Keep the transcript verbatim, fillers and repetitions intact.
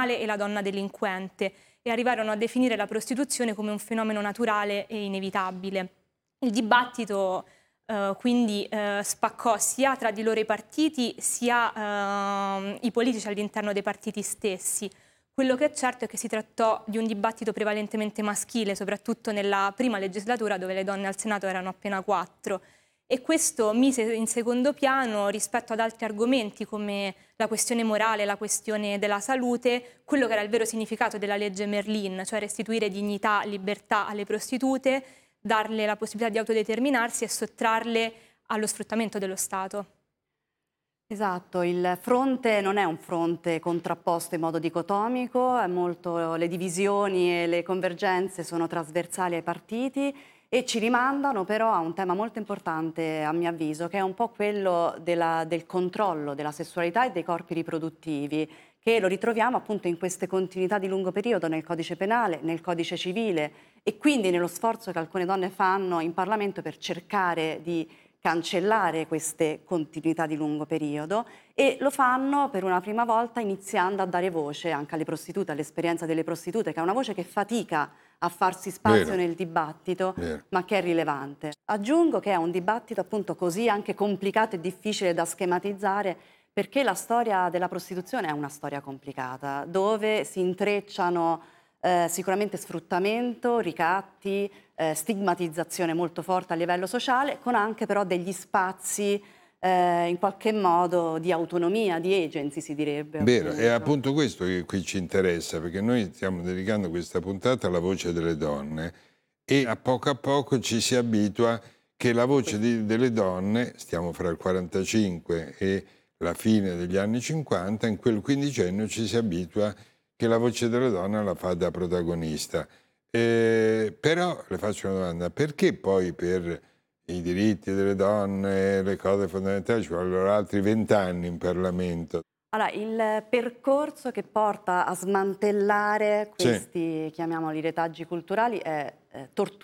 criminale e la donna delinquente e arrivarono a definire la prostituzione come un fenomeno naturale e inevitabile. Il dibattito eh, quindi eh, spaccò sia tra di loro i partiti sia eh, i politici all'interno dei partiti stessi. Quello che è certo è che si trattò di un dibattito prevalentemente maschile, soprattutto nella prima legislatura dove le donne al Senato erano appena quattro. E questo mise in secondo piano rispetto ad altri argomenti come la questione morale, la questione della salute, quello che era il vero significato della legge Merlin, cioè restituire dignità, libertà alle prostitute, darle la possibilità di autodeterminarsi e sottrarle allo sfruttamento dello Stato. Esatto, il fronte non è un fronte contrapposto in modo dicotomico, è molto, le divisioni e le convergenze sono trasversali ai partiti e ci rimandano però a un tema molto importante a mio avviso, che è un po' quello della, del controllo della sessualità e dei corpi riproduttivi, che lo ritroviamo appunto in queste continuità di lungo periodo nel codice penale, nel codice civile e quindi nello sforzo che alcune donne fanno in Parlamento per cercare di cancellare queste continuità di lungo periodo e lo fanno per una prima volta iniziando a dare voce anche alle prostitute, all'esperienza delle prostitute, che è una voce che fatica a farsi spazio Vero. nel dibattito, Vero. ma che è rilevante. Aggiungo che è un dibattito appunto così anche complicato e difficile da schematizzare perché la storia della prostituzione è una storia complicata, dove si intrecciano eh, sicuramente sfruttamento, ricatti, eh, stigmatizzazione molto forte a livello sociale, con anche però degli spazi eh, in qualche modo di autonomia, di agency si direbbe. Vero, Appunto. è appunto questo che qui ci interessa, perché noi stiamo dedicando questa puntata alla voce delle donne e a poco a poco ci si abitua che la voce di, delle donne, stiamo fra il quarantacinque e la fine degli anni cinquanta, in quel quindicennio ci si abitua che la voce delle donne la fa da protagonista. Eh, però le faccio una domanda, perché poi per i diritti delle donne, le cose fondamentali, ci vogliono altri vent'anni in Parlamento? Allora, il percorso che porta a smantellare Sì. questi, chiamiamoli retaggi culturali, è eh, tortuoso.